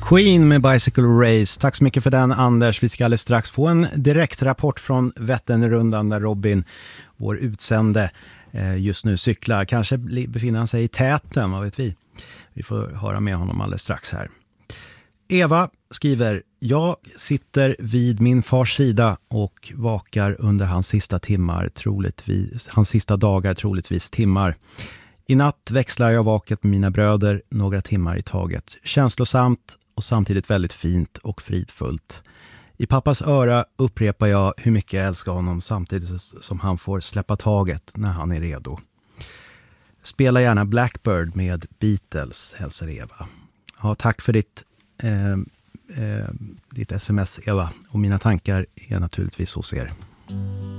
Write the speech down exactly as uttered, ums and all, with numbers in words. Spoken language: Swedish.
Queen med Bicycle Race. Tack så mycket för den, Anders. Vi ska alldeles strax få en direktrapport från Vätternrundan där Robin, vår utsände, just nu cyklar. Kanske befinner han sig i täten, vad vet vi. Vi får höra med honom alldeles strax här. Eva skriver: jag sitter vid min fars sida och vakar under hans sista timmar, troligtvis, hans sista dagar, troligtvis timmar. I natt växlar jag vaket med mina bröder några timmar i taget. Känslosamt och samtidigt väldigt fint och fridfullt. I pappas öra upprepar jag hur mycket jag älskar honom samtidigt som han får släppa taget när han är redo. Spela gärna Blackbird med Beatles, hälsar Eva. Ja, tack för ditt, eh, eh, ditt sms, Eva. Och mina tankar är naturligtvis hos er.